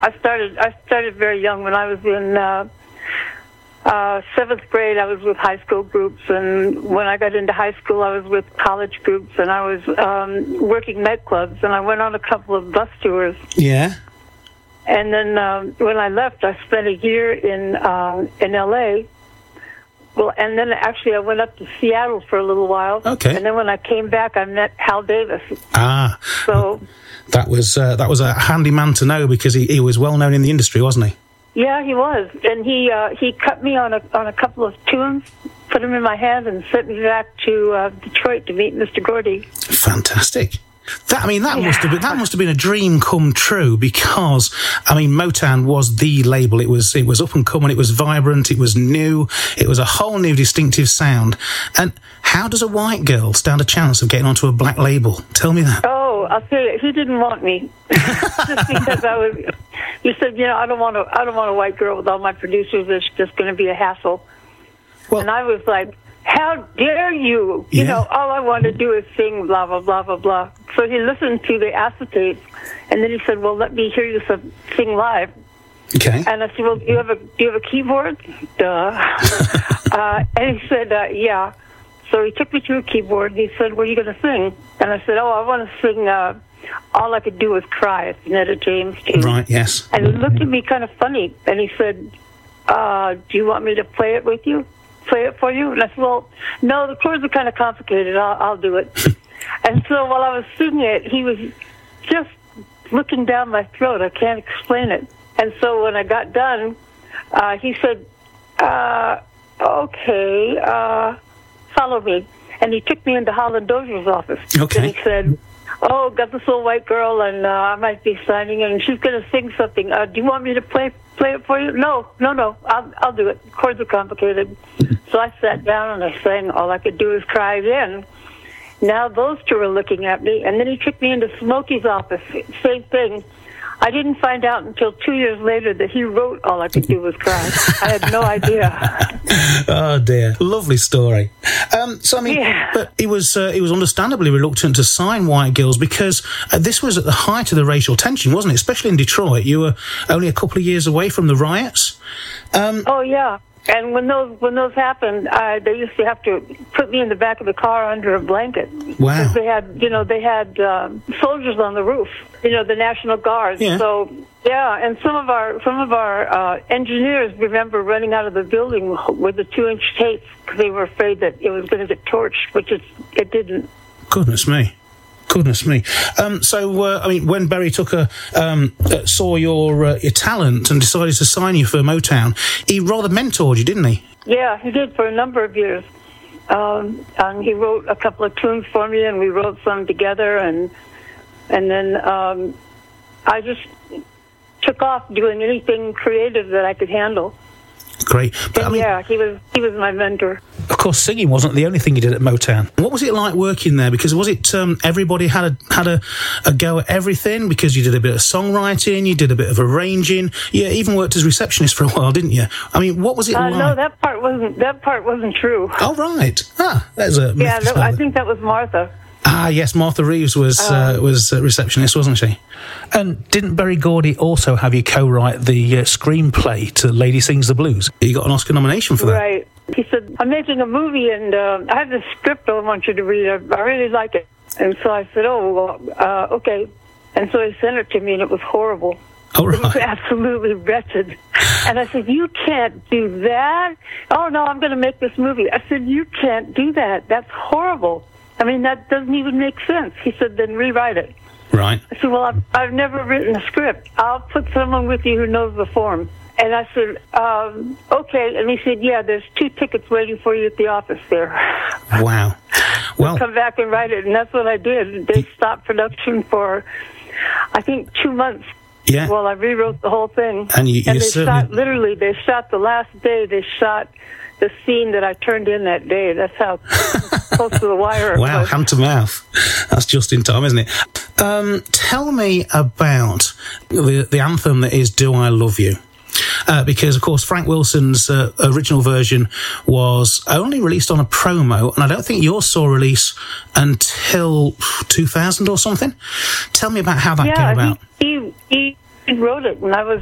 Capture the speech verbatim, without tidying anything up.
I started I started very young. When I was in uh, uh, seventh grade, I was with high school groups, and when I got into high school, I was with college groups, and I was um, working nightclubs, and I went on a couple of bus tours. Yeah. And then um, when I left, I spent a year in uh, in L A. Well, and then actually I went up to Seattle for a little while. Okay. And then when I came back, I met Hal Davis. Ah. So that was uh, that was a handy man to know, because he, he was well known in the industry, wasn't he? Yeah, he was, and he uh, he cut me on a on a couple of tunes, put them in my hand, and sent me back to uh, Detroit to meet Mister Gordy. Fantastic. That I mean, that yeah. must have been that must have been a dream come true, because I mean, Motown was the label. It was it was up and coming. It was vibrant. It was new. It was a whole new distinctive sound. And how does a white girl stand a chance of getting onto a black label? Tell me that. Oh, I'll tell you, he didn't want me just because I was. He said, you know, I don't want to. I don't want a white girl with all my producers. It's just going to be a hassle. Well, and I was like, how dare you? You yeah. know, all I want to do is sing, blah, blah, blah, blah, blah. So he listened to the acetate, and then he said, well, let me hear you some, sing live. Okay. And I said, well, do you have a, do you have a keyboard? Duh. uh, and he said, uh, yeah. So he took me to a keyboard, and he said, what are you going to sing? And I said, oh, I want to sing uh, All I Could Do Was Cry. It's an Etta James tune. Right, yes. And he looked at me kind of funny, and he said, uh, do you want me to play it with you? Play it for you? And I said, well, no, the chords are kind of complicated. I'll, I'll do it. And so while I was singing it, he was just looking down my throat. I can't explain it. And so when I got done, uh, he said, uh, okay, uh, follow me. And he took me into Holland Dozier's office. Okay. And he said, oh, got this little white girl, and uh, I might be signing, and she's going to sing something. Uh, do you want me to play play it for you? No, no, no, I'll, I'll do it. The chords are complicated. So I sat down, and I sang All I Could Do Is Cry again. Now those two are looking at me, and then he took me into Smokey's office. Same thing. I didn't find out until two years later that he wrote All I Could Do Was Cry. I had no idea. Oh dear, lovely story. Um, so I mean, yeah. but he was uh, he was understandably reluctant to sign white girls, because uh, this was at the height of the racial tension, wasn't it? Especially in Detroit. You were only a couple of years away from the riots. Um, oh yeah. And when those when those happened, uh, they used to have to put me in the back of the car under a blanket. Wow! Because they had, you know, they had um, soldiers on the roof. You know, the National Guard. Yeah. So yeah, and some of our some of our uh, engineers remember running out of the building with the two-inch tapes because they were afraid that it was going to get torched, which it it didn't. Goodness me. Goodness me. Um, so, uh, I mean, when Berry Tucker um, uh, saw your uh, your talent and decided to sign you for Motown, he rather mentored you, didn't he? Yeah, he did for a number of years. Um, and he wrote a couple of tunes for me, and we wrote some together, and and then um, I just took off doing anything creative that I could handle. Great. But, and I mean, yeah, he was he was my mentor. Of course, singing wasn't the only thing you did at Motown. What was it like working there? Because was it um, everybody had a had a, a go at everything? Because you did a bit of songwriting, you did a bit of arranging, you even worked as receptionist for a while, didn't you? I mean, what was it uh, like? No, that part wasn't that part wasn't true. Oh right, ah, there's a yeah. No, I think that was Martha. Ah, yes, Martha Reeves was uh, uh, was a receptionist, wasn't she? And didn't Berry Gordy also have you co-write the uh, screenplay to Lady Sings the Blues? You got an Oscar nomination for that. Right. He said, I'm making a movie, and uh, I have this script I want you to read. I, I really like it. And so I said, oh, well, uh, okay. And so he sent it to me, and it was horrible. Oh, right. It was absolutely wretched. And I said, you can't do that. Oh, no, I'm going to make this movie. I said, you can't do that. That's horrible. I mean, that doesn't even make sense. He said, then rewrite it. Right. I said, well, I've, I've never written a script. I'll put someone with you who knows the form. And I said, um, okay. And he said, yeah, there's two tickets waiting for you at the office there. Wow. Well, come back and write it. And that's what I did. They stopped production for, I think, two months. Yeah. While I rewrote the whole thing. And, you, and you they certainly... shot, literally, they shot the last day, they shot the scene that I turned in that day. That's how close to the wire it wow, was. hand to mouth. That's just in time, isn't it? Um, tell me about the, the anthem that is Do I Love You? Uh, because, of course, Frank Wilson's uh, original version was only released on a promo, and I don't think yours saw release until two thousand or something. Tell me about how that yeah, came about. He, he, he he wrote it, and I was